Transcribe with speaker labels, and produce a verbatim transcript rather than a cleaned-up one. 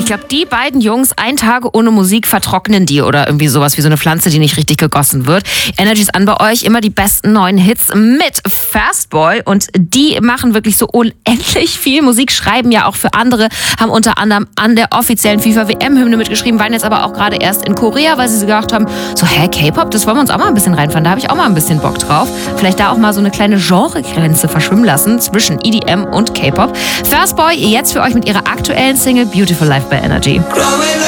Speaker 1: Ich glaube, die beiden Jungs, ein Tag ohne Musik, vertrocknen die oder irgendwie sowas wie so eine Pflanze, die nicht richtig gegossen wird. Energy ist an bei euch, immer die besten neuen Hits mit Fastboy und die machen wirklich so unendlich viel Musik, schreiben ja auch für andere, haben unter anderem an der offiziellen FIFA-W M-Hymne mitgeschrieben, waren jetzt aber auch gerade erst in Korea, weil sie so gedacht haben, so hä, K-Pop, das wollen wir uns auch mal ein bisschen reinfahren, da habe ich auch mal ein bisschen Bock drauf. Vielleicht da auch mal so eine kleine Genregrenze verschwimmen lassen zwischen E D M und K-Pop. Fastboy jetzt für euch mit ihrer aktuellen Single Beautiful Life bei Energy.